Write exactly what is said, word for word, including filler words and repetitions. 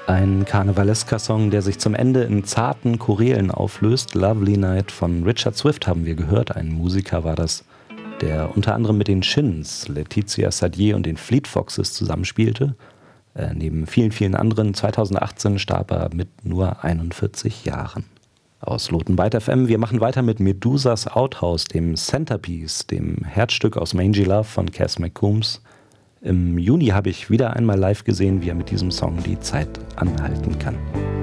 Ein karnevalesker Song, der sich zum Ende in zarten Chorälen auflöst. Lovely Night von Richard Swift haben wir gehört. Ein Musiker war das, der unter anderem mit den Shins, Laetitia Sadier und den Fleet Foxes zusammenspielte. Äh, neben vielen, vielen anderen. zweitausendachtzehn starb er mit nur einundvierzig Jahren. Aus Lotenbyte F M. Wir machen weiter mit Medusas Outhouse, dem Centerpiece, dem Herzstück aus Mangy Love von Cass McCombs. Im Juni habe ich wieder einmal live gesehen, wie er mit diesem Song die Zeit anhalten kann.